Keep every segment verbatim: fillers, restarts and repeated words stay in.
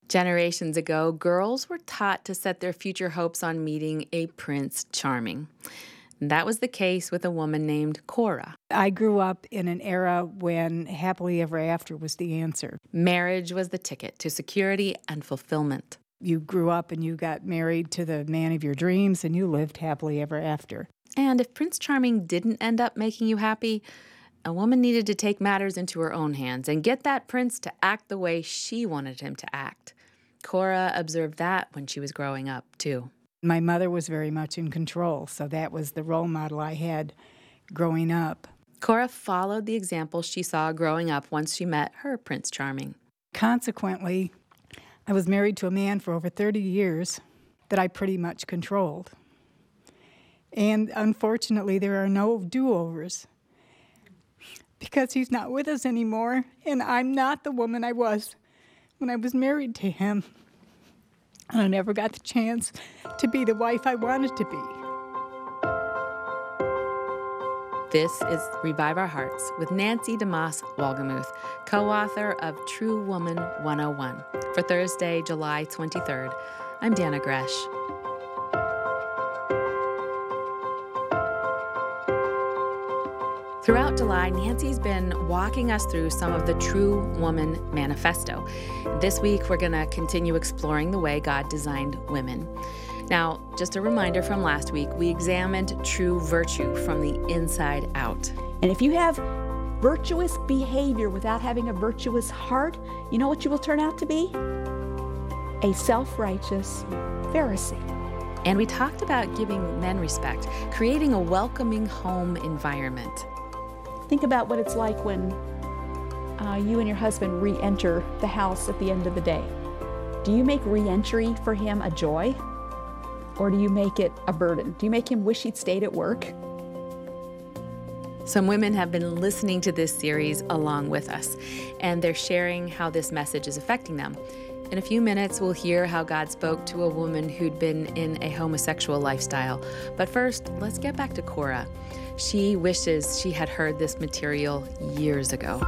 Generations ago, girls were taught to set their future hopes on meeting a Prince Charming. That was the case with a woman named Cora. I grew up in an era when happily ever after was the answer. Marriage was the ticket to security and fulfillment. You grew up and you got married to the man of your dreams and you lived happily ever after. And if Prince Charming didn't end up making you happy, a woman needed to take matters into her own hands and get that prince to act the way she wanted him to act. Cora observed that when she was growing up, too. My mother was very much in control, so that was the role model I had growing up. Cora followed the example she saw growing up once she met her Prince Charming. Consequently, I was married to a man for over thirty years that I pretty much controlled. And unfortunately, there are no do-overs because he's not with us anymore, and I'm not the woman I was when I was married to him. And I never got the chance to be the wife I wanted to be. This is Revive Our Hearts with Nancy DeMoss Wolgemuth, co-author of True Woman one oh one. For Thursday, July twenty-third, I'm Dana Gresh. Throughout July, Nancy's been walking us through some of the True Woman Manifesto. This week, we're going to continue exploring the way God designed women. Now, just a reminder from last week, we examined true virtue from the inside out. And if you have virtuous behavior without having a virtuous heart, you know what you will turn out to be? A self-righteous Pharisee. And we talked about giving men respect, creating a welcoming home environment. Think about what it's like when uh, you and your husband re-enter the house at the end of the day. Do you make re-entry for him a joy? Or do you make it a burden? Do you make him wish he'd stayed at work? Some women have been listening to this series along with us, and they're sharing how this message is affecting them. In a few minutes, we'll hear how God spoke to a woman who'd been in a homosexual lifestyle. But first, let's get back to Cora. She wishes she had heard this material years ago.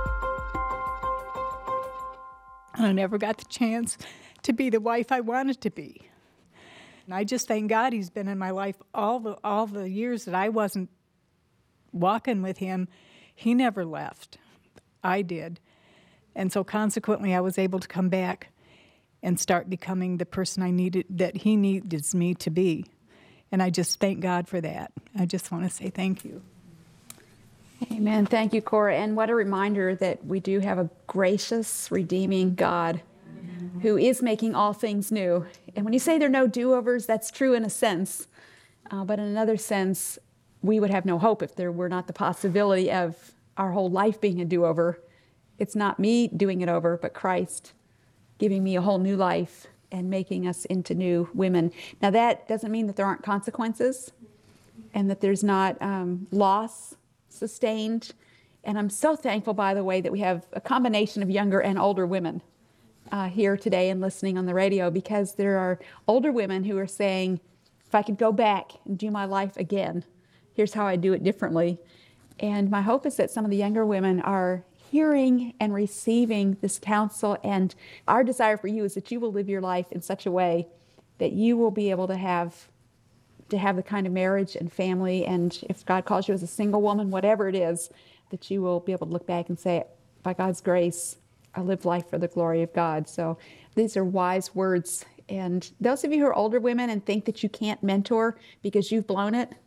And I never got the chance to be the wife I wanted to be. And I just thank God he's been in my life all the all the years that I wasn't walking with him. He never left. I did. And so consequently, I was able to come back and start becoming the person I needed, that he needs me to be. And I just thank God for that. I just want to say thank you. Amen. Thank you, Cora. And what a reminder that we do have a gracious, redeeming God who is making all things new. And when you say there are no do-overs, that's true in a sense. Uh, but in another sense, we would have no hope if there were not the possibility of our whole life being a do-over. It's not me doing it over, but Christ giving me a whole new life and making us into new women. Now, that doesn't mean that there aren't consequences and that there's not um, loss sustained. And I'm so thankful, by the way, that we have a combination of younger and older women uh, here today and listening on the radio, because there are older women who are saying, if I could go back and do my life again, here's how I do it differently. And my hope is that some of the younger women are hearing and receiving this counsel, and our desire for you is that you will live your life in such a way that you will be able to have to have the kind of marriage and family, and if God calls you as a single woman, whatever it is, that you will be able to look back and say, by God's grace, I live life for the glory of God. So these are wise words. And those of you who are older women and think that you can't mentor because you've blown it,